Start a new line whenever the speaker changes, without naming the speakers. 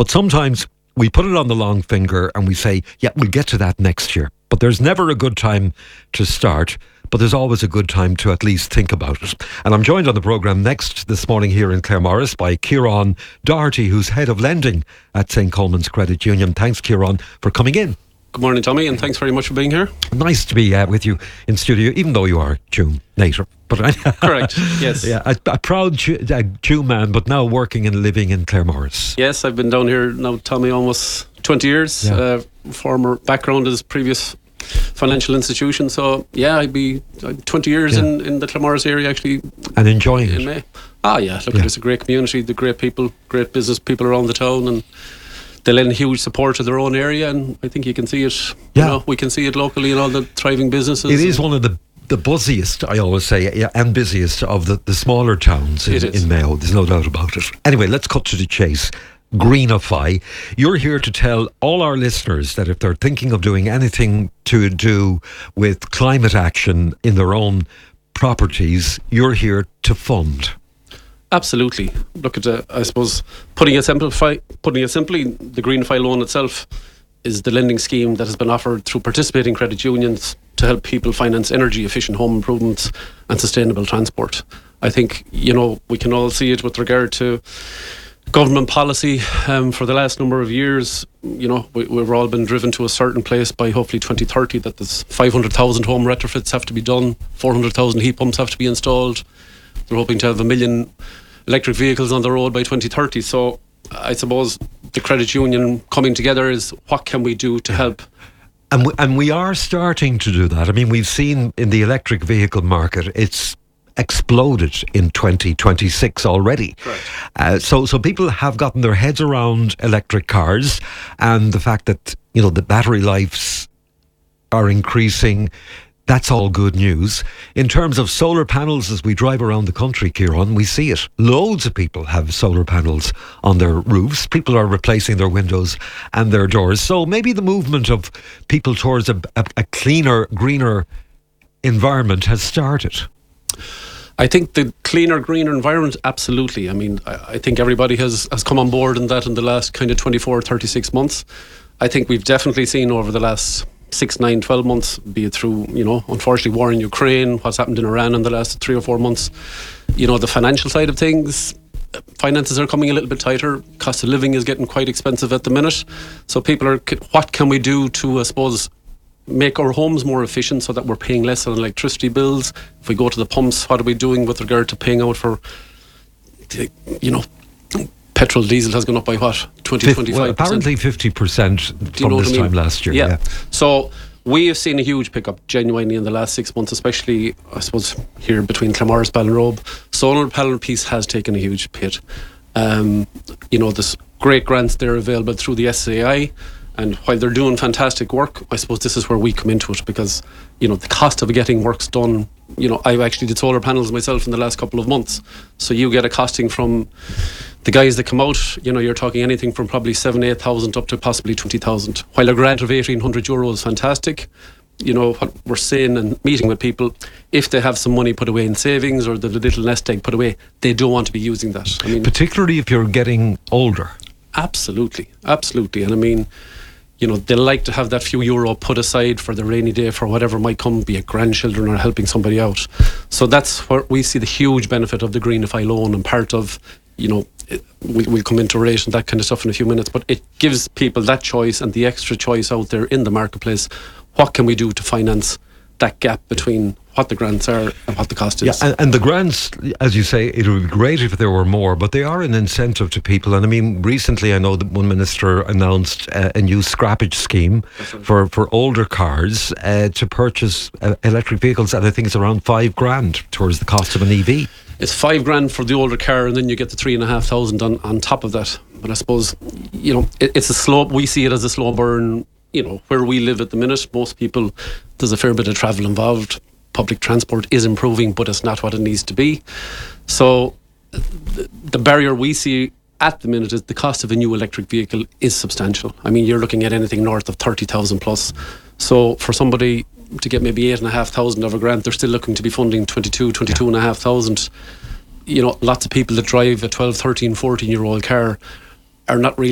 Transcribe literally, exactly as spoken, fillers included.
But sometimes we put it on the long finger and we say, yeah, we'll get to that next year. But there's never a good time to start, but there's always a good time to at least think about it. And I'm joined on the programme next this morning here in Claremorris by Kieran Doherty, who's Head of Lending at Saint Coleman's Credit Union. Thanks, Kieran, for coming in.
Good morning, Tommy, and thanks very much for being here.
Nice to be uh, with you in studio, even though you are Jew native. But
Correct, yes.
Yeah, a, a proud Jew, a Jew man, but now working and living in Claremorris.
Yes, I've been down here now, Tommy, almost twenty years.
Yeah.
Uh, former background is previous financial institution. So, yeah, I'd be uh, twenty years
Yeah.
in, in the Claremorris area, actually.
And enjoying
in
it.
May. Ah, yeah, look,
Yeah.
it's a great community, the great people, great business people around the town, and they lend huge support to their own area, and I think you can see it.
Yeah.
You know, we can see it locally in all the thriving businesses.
It is one of the the buzziest, I always say, yeah, and busiest of the, the smaller towns in,
It is.
in Mayo. There's no doubt about it. Anyway, let's cut to the chase. Greenify. You're here to tell all our listeners that if they're thinking of doing anything to do with climate action in their own properties, you're here to fund.
Absolutely. Look at the, I suppose, putting it simplify, putting it simply, the Greenify loan itself is the lending scheme that has been offered through participating credit unions to help people finance energy efficient home improvements and sustainable transport. I think, you know, we can all see it with regard to government policy um, for the last number of years. You know, we, we've all been driven to a certain place by hopefully twenty thirty that there's five hundred thousand home retrofits have to be done, four hundred thousand heat pumps have to be installed. They're hoping to have a million electric vehicles on the road by twenty thirty. So I suppose the credit union coming together is what can we do to help.
And we, and we are starting to do that. I mean, we've seen in the electric vehicle market, it's exploded in twenty twenty-six already.
Correct.
Uh, so so people have gotten their heads around electric cars and the fact that, you know, the battery lives are increasing. That's all good news. In terms of solar panels, as we drive around the country, Kieran, we see it. Loads of people have solar panels on their roofs. People are replacing their windows and their doors. So maybe the movement of people towards a, a, a cleaner, greener environment has started.
I think the cleaner, greener environment, absolutely. I mean, I, I think everybody has, has come on board in that in the last kind of twenty-four, thirty-six months. I think we've definitely seen over the last six, nine, twelve months, be it through, you know, unfortunately war in Ukraine, what's happened in Iran in the last three or four months, you know, the financial side of things, finances are coming a little bit tighter, cost of living is getting quite expensive at the minute. So people are, what can we do to, I suppose, make our homes more efficient so that we're paying less on electricity bills? If we go to the pumps, what are we doing with regard to paying out for, you know, petrol, diesel has gone up by what, twenty, twenty-five percent?
Well, apparently fifty percent from this time last year.
Yeah.
yeah.
So we have seen a huge pickup genuinely in the last six months, especially, I suppose, here between Claremorris, Ballinrobe. Solar panel piece has taken a huge hit. Um, you know, there's great grants there available through the S A I. And while they're doing fantastic work, I suppose this is where we come into it because, you know, the cost of getting works done, you know, I've actually did solar panels myself in the last couple of months. So you get a costing from the guys that come out, you know, you're talking anything from probably seven, eight thousand up to possibly twenty thousand. While a grant of eighteen hundred euro is fantastic, you know, what we're saying and meeting with people, if they have some money put away in savings or the little nest egg put away, they don't want to be using that. I mean,
particularly if you're getting older.
Absolutely, absolutely. And I mean, you know, they like to have that few euro put aside for the rainy day for whatever might come, be it grandchildren or helping somebody out. So that's where we see the huge benefit of the Greenify loan, and part of, you know, it, we, we'll come into rate and that kind of stuff in a few minutes, but it gives people that choice and the extra choice out there in the marketplace. What can we do to finance that gap between what the grants are and what the cost is?
Yeah, and, and the grants, as you say, it would be great if there were more, but they are an incentive to people. And I mean, recently I know that one minister announced uh, a new scrappage scheme
right.
for, for older cars uh, to purchase uh, electric vehicles, and I think it's around five grand towards the cost of an E V.
It's five grand for the older car, and then you get the three and a half thousand on, on top of that. But I suppose, you know, it, it's a slow, we see it as a slow burn. You know, where we live at the minute, most people, there's a fair bit of travel involved. Public transport is improving, but it's not what it needs to be. So the, the barrier we see at the minute is the cost of a new electric vehicle is substantial. I mean, you're looking at anything north of thirty thousand plus. So for somebody to get maybe eight and a half thousand of a grant, they're still looking to be funding twenty-two, twenty-two and a half thousand. You know, lots of people that drive a twelve, thirteen, fourteen year old car are not really